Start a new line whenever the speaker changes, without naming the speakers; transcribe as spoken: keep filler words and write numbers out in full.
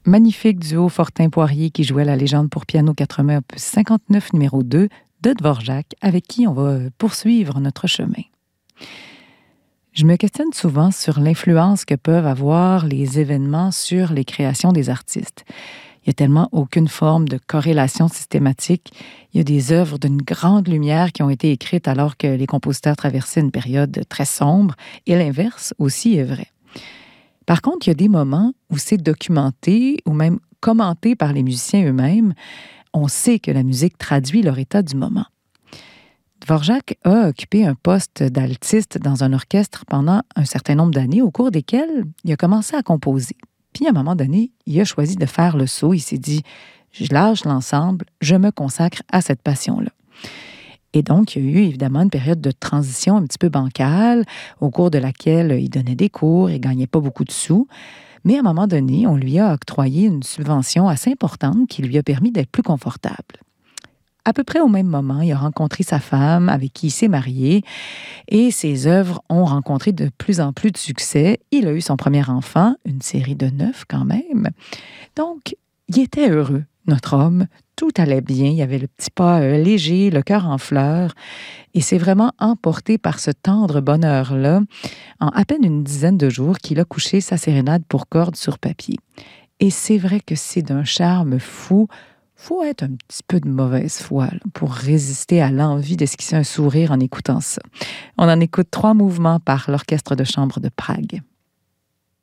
Magnifique duo Fortin-Poirier qui jouait la légende pour piano quatre-vingts opus cinquante-neuf numéro deux de Dvorak, avec qui on va poursuivre notre chemin. Je me questionne souvent sur l'influence que peuvent avoir les événements sur les créations des artistes. Il n'y a tellement aucune forme de corrélation systématique. Il y a des œuvres d'une grande lumière qui ont été écrites alors que les compositeurs traversaient une période très sombre, et l'inverse aussi est vrai. Par contre, il y a des moments où c'est documenté ou même commenté par les musiciens eux-mêmes. On sait que la musique traduit leur état du moment. Dvorak a occupé un poste d'altiste dans un orchestre pendant un certain nombre d'années, au cours desquelles il a commencé à composer. Puis, à un moment donné, il a choisi de faire le saut. Il s'est dit « Je lâche l'ensemble, je me consacre à cette passion-là ». Et donc, il y a eu évidemment une période de transition un petit peu bancale, au cours de laquelle il donnait des cours, il ne gagnait pas beaucoup de sous. Mais à un moment donné, on lui a octroyé une subvention assez importante qui lui a permis d'être plus confortable. À peu près au même moment, il a rencontré sa femme, avec qui il s'est marié, et ses œuvres ont rencontré de plus en plus de succès. Il a eu son premier enfant, une série de neuf quand même. Donc, il était heureux, notre homme. Tout allait bien, il y avait le petit pas euh, léger, le cœur en fleurs. Et c'est vraiment emporté par ce tendre bonheur-là, en à peine une dizaine de jours, qu'il a couché sa sérénade pour cordes sur papier. Et c'est vrai que c'est d'un charme fou. Faut être un petit peu de mauvaise foi là, pour résister à l'envie d'esquisser un sourire en écoutant ça. On en écoute trois mouvements par l'Orchestre de chambre de Prague.